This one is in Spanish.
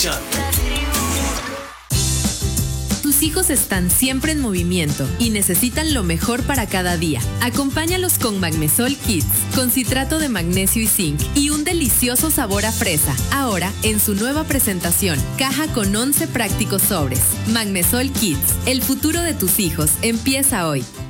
Tus hijos están siempre en movimiento y necesitan lo mejor para cada día. Acompáñalos con Magnesol Kids, con citrato de magnesio y zinc y un delicioso sabor a fresa. Ahora en su nueva presentación, caja con 11 prácticos sobres. Magnesol Kids, el futuro de tus hijos empieza hoy.